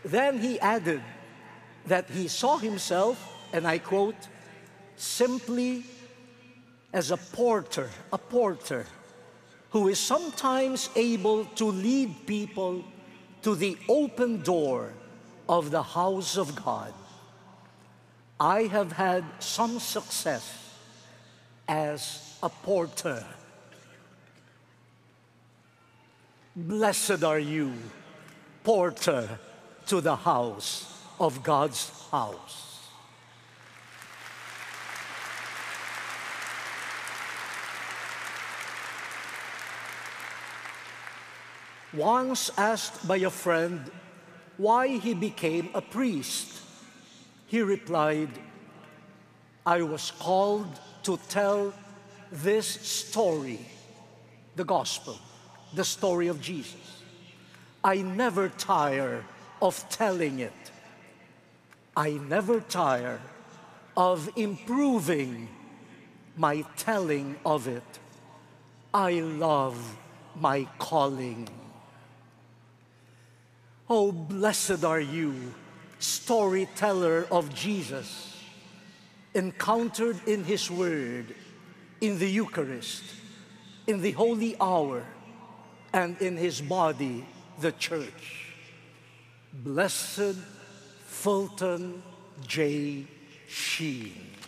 Then he added that he saw himself, and I quote, simply as a porter who is sometimes able to lead people to the open door of the house of God. I have had some success as a porter. Blessed are you, porter to the house of God's house. Once asked by a friend why he became a priest, he replied, I was called to tell this story, the gospel, the story of Jesus. I never tire of telling it. I never tire of improving my telling of it. I love my calling. Oh, blessed are you, storyteller of Jesus, encountered in His Word, in the Eucharist, in the Holy Hour, and in His body, the Church. Blessed Fulton J. Sheen.